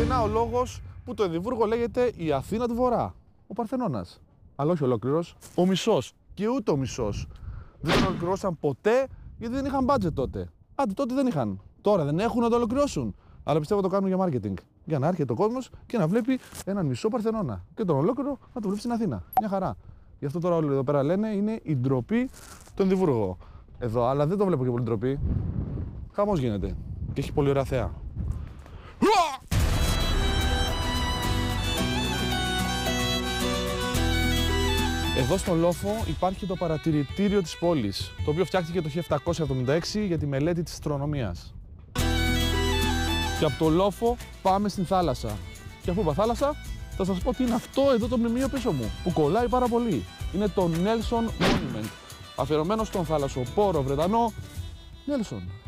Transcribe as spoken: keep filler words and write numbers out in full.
ξεκινά ο λόγος που το Εδιμβούργο λέγεται η Αθήνα του Βορρά. Ο Παρθενώνας. Αλλά όχι ολόκληρος. Ο μισός. Και ούτε ο μισός. Δεν τον ολοκληρώσαν ποτέ γιατί δεν είχαν budget τότε. Άντε τότε δεν είχαν. Τώρα δεν έχουν να το ολοκληρώσουν. Αλλά πιστεύω το κάνουν για marketing. Για να έρχεται ο κόσμος και να βλέπει έναν μισό Παρθενώνα. Και τον ολόκληρο να το βλέπει στην Αθήνα. Μια χαρά. Γι' αυτό τώρα όλοι εδώ πέρα λένε είναι η ντροπή του Εδιμβούργου. Εδώ, αλλά δεν το βλέπω και πολύ ντροπή. Χαμός γίνεται. Και έχει πολύ ωραία θέα. Εδώ στον λόφο υπάρχει το παρατηρητήριο της πόλης, το οποίο φτιάχτηκε το χίλια επτακόσια εβδομήντα έξι για τη μελέτη της αστρονομίας. Και από το λόφο πάμε στην θάλασσα. Και αφού είπα θάλασσα, θα σας πω τι είναι αυτό εδώ το μνημείο πίσω μου, που κολλάει πάρα πολύ. Είναι το Nelson Monument, αφιερωμένο στον θαλασσοπόρο Βρετανό Nelson.